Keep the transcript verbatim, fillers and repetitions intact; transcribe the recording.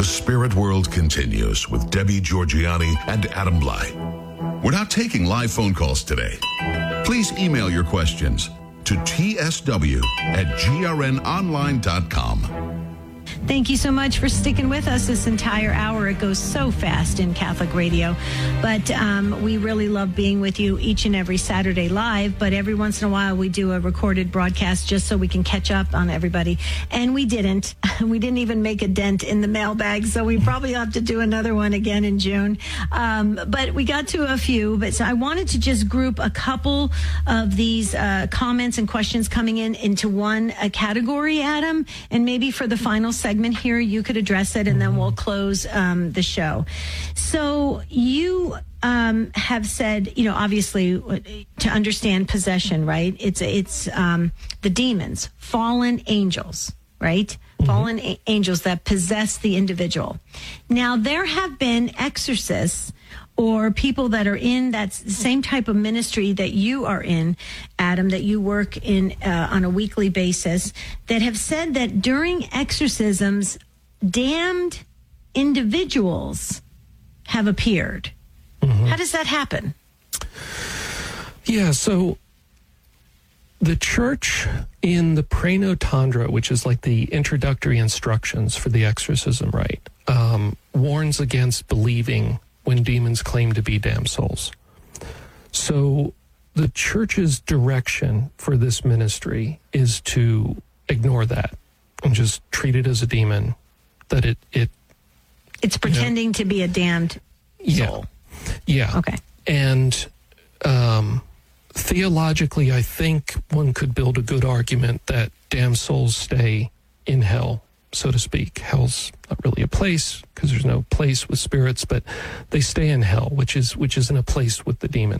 The Spirit World continues with Debbie Georgiani and Adam Blai. We're not taking live phone calls today. Please email your questions to t s w at g r n online dot com. Thank you so much for sticking with us this entire hour. It goes so fast in Catholic radio. But um, we really love being with you each and every Saturday live. But every once in a while, we do a recorded broadcast just so we can catch up on everybody. And we didn't. We didn't even make a dent in the mailbag. So we probably have to do another one again in June. Um, but we got to a few. But so I wanted to just group a couple of these uh, comments and questions coming in into one uh, category, Adam. And maybe for the final segment, segment here, you could address it, and then we'll close um, the show. So you um, have said, you know, obviously to understand possession, right? It's it's um, the demons, fallen angels, right? Mm-hmm. Fallen a- angels that possess the individual. Now, there have been exorcists or people that are in that same type of ministry that you are in, Adam, that you work in uh, on a weekly basis, that have said that during exorcisms, damned individuals have appeared. Mm-hmm. How does that happen? Yeah, so the church in the Praenotandra, which is like the introductory instructions for the exorcism rite, um, warns against believing when demons claim to be damned souls. So the church's direction for this ministry is to ignore that and just treat it as a demon, that it... it it's pretending you know, to be a damned soul. Yeah. Yeah. Okay. And um, theologically, I think one could build a good argument that damned souls stay in hell, so to speak. Hell's not really a place because there's no place with spirits, but they stay in hell, which is which isn't a place with the demons.